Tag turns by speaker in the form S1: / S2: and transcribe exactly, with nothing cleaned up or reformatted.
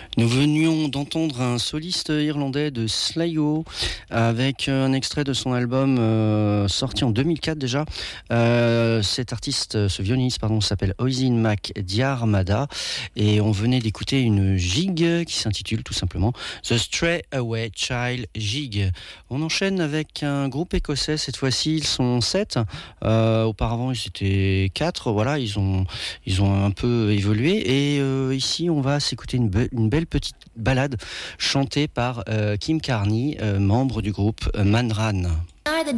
S1: Nous venions d'entendre un soliste irlandais de Sligo avec un extrait de son album euh, sorti en deux mille quatre déjà. Euh, cet artiste, ce violoniste pardon, s'appelle Oisin Mac Diarmada et on venait d'écouter une gigue qui s'intitule tout simplement The Stray Away Child Gig. On enchaîne avec un groupe écossais, cette fois-ci ils sont sept. Euh, auparavant ils étaient quatre, voilà, ils ont, ils ont un peu évolué et euh, ici on va s'écouter une, be- une belle petite balade chantée par euh, Kim Carney, euh, membre du groupe Manran.
S2: Are the